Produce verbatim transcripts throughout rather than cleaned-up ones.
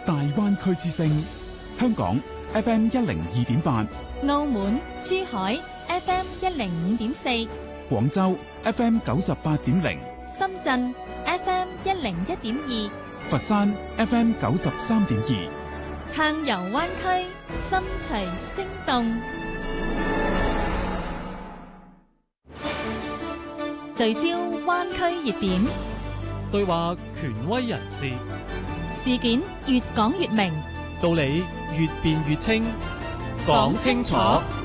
大灣區之聲，香港 F M 一零二點八， 澳門、珠海 F M 一零五點四， 廣州 F M 九十八點零， 深圳 F M 一零一點二， 佛山 F M 九十三點二， 撐遊灣區，心隨聲動，聚焦灣區熱點， 對話權威人士， 事件越講越明， 道理越辯越清， 講清楚，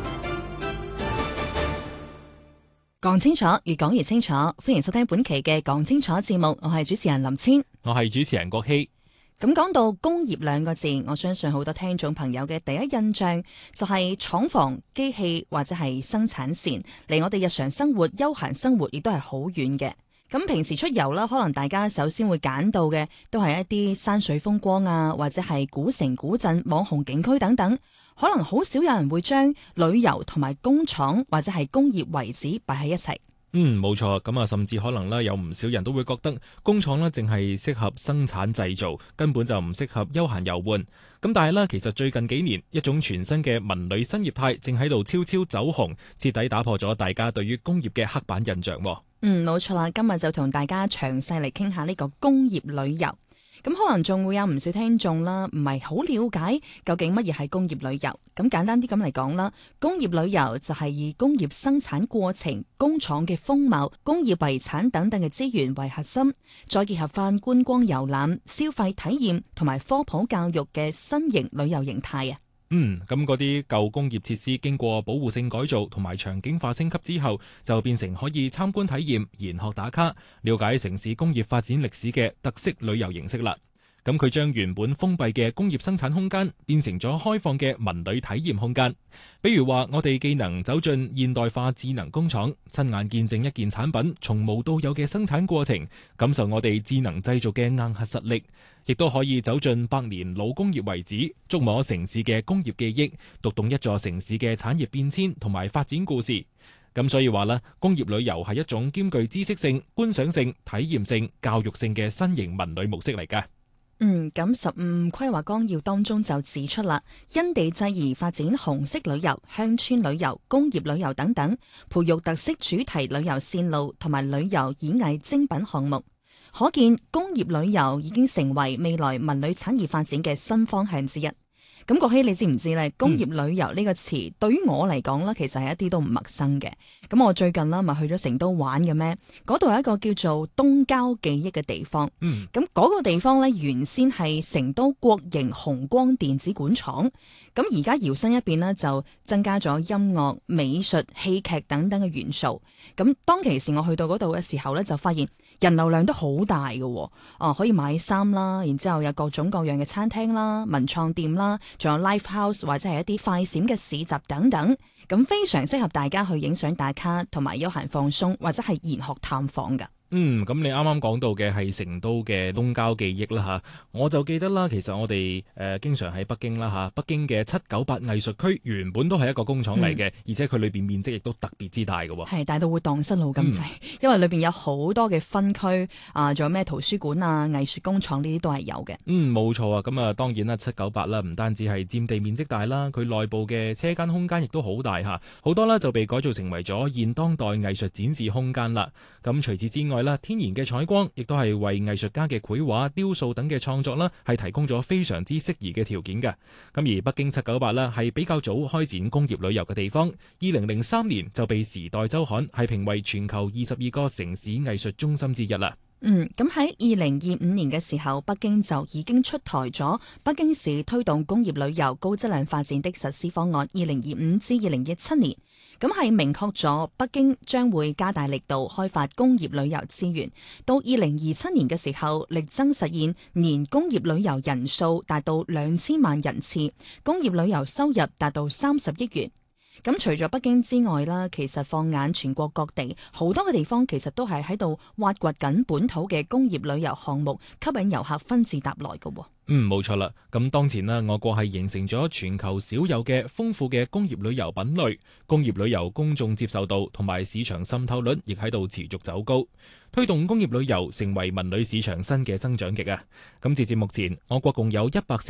講清楚，越講越清楚。歡迎收聽本期嘅講清楚節目，我係主持人林千， 我係主持人郭希。 咁講到工業兩個字，我相信好多聽眾朋友嘅第一印象就係廠房、機器或者係生產線，離我哋日常生活、休閒生活亦都係好遠嘅。咁平時出遊啦，可能大家首先會揀到嘅都係一啲山水風光啊，或者係古城古鎮、網紅景區等等。可能好少有人會將旅遊同埋工廠或者係工業遺址擺喺一齊。 嗯，冇錯。咁啊，甚至可能咧，有唔少人都會覺得工廠咧淨係適合生產製造，根本就唔適合休閒遊玩。咁但係咧，其實最近幾年，一種全新嘅文旅新業態正喺度悄悄走紅，徹底打破咗大家對於工業嘅刻板印象。 嗯，冇錯啦。今日就同大家詳細嚟傾下呢個工業旅遊。咁可能仲會有唔少聽眾啦，唔係好了解究竟乜嘢係工業旅遊。咁簡單啲咁嚟講啦，工業旅遊就係以工業生產過程、工廠嘅風貌、工業遺產等等嘅資源為核心，再結合翻觀光遊覽、消費體驗同埋科普教育嘅新型旅遊形態啊。 嗯，咁嗰啲舊工業設施經過保護性改造同埋場景化升級之後，就變成可以參觀體驗、研學打卡、了解城市工業發展歷史嘅特色旅遊形式啦。咁佢將原本封閉嘅工業生產空間變成咗開放嘅文旅體驗空間。比如話，我哋既能走進現代化智能工廠，親眼見證一件產品從無到有嘅生產過程，感受我哋智能製造嘅硬核實力，亦都可以走進百年老工業遺址，觸摸城市嘅工業記憶，讀懂一座城市嘅產業變遷同埋發展故事。咁所以話咧，工業旅遊係一種兼具知識性、觀賞性、體驗性、教育性嘅新型文旅模式嚟嘅。 嗯，咁十五規劃綱要當中就指出啦，因地制宜發展紅色旅遊、鄉村旅遊、工業旅遊等等，培育特色主題旅遊線路同埋旅遊演藝精品項目。可見工業旅遊已經成為未來文旅產業發展嘅新方向之一。咁國希，你知唔知咧？工業旅遊呢個詞、嗯、對於我嚟講咧，其實係一啲都唔陌生嘅。咁我最近啦，咪去咗成都玩嘅咩？嗰度有一個叫做東郊記憶嘅地方。 嗯， 咁嗰個地方咧，原先係成都國營紅光電子管廠。咁而家搖身一變呢，就增加咗音樂、美術、戲劇等等嘅元素。咁當其時我去到嗰度嘅時候咧，就發現人流量都好大嘅。哦、啊，可以買衫啦，然之後有各種各樣嘅餐廳啦、文創店啦，仲有 live house 或者係一啲快閃嘅市集等等。咁非常適合大家去影相打卡，同埋休閒放鬆或者係研學探訪㗎。 嗯，咁你啱啱講到嘅係成都嘅東郊記憶啦吓，我就記得啦，其實我哋誒、呃、經常喺北京啦吓，北京嘅七九八藝術區原本都係一個工廠嚟嘅，嗯、而且佢裏邊面積亦都特別之大嘅喎，係大到會蕩失路咁滯，嗯、因為裏邊有好多嘅分區啊，仲有咩圖書館啊、藝術工廠呢啲都係有嘅。嗯，冇錯啊，咁啊當然啦，七九八啦，唔單止係佔地面積大啦，佢內部嘅車間空間亦都好大吓，好多啦就被改造成為咗現當代藝術展示空間啦。咁除此之外，天然嘅採光亦都係為藝術家嘅繪畫、雕塑等嘅創作啦，係提供咗非常之適宜嘅條件嘅。咁而北京七九八啦，係比較早開展工業旅遊嘅地方。二零零三年就被《時代週刊》係評為全球二十二個城市藝術中心之一啦。嗯，咁喺二零二五年嘅時候，北京就已經出台咗《北京市推動工業旅遊高質量發展的實施方案（二零二五至二零一七年）》。咁係明確咗北京將會加大力度開發工業旅遊資源，到二零二七年嘅時候，力爭實現年工業旅遊人數達到兩千萬人次，工業旅遊收入達到三十億元。咁除咗北京之外啦，其實放眼全國各地，好多嘅地方其實都係喺度挖掘緊本土嘅工業旅遊項目，吸引遊客紛至沓來嘅。嗯，冇錯啦。咁當前呢，我國係形成咗全球少有嘅豐富嘅工業旅遊品類，工業旅遊公眾接受度同埋市場滲透率亦喺度持續走高，推動工業旅遊成為文旅市場新嘅增長極啊！咁截至目前，我國共有一百